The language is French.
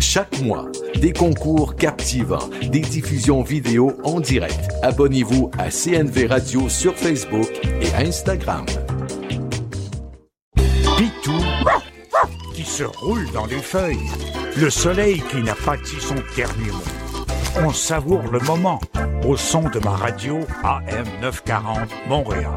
Chaque mois, des concours captivants, des diffusions vidéo en direct. Abonnez-vous à CNV Radio sur Facebook et Instagram. Pitou qui se roule dans les feuilles. Le soleil qui n'a pas dit son dernier mot. On savoure le moment au son de ma radio AM 940 Montréal.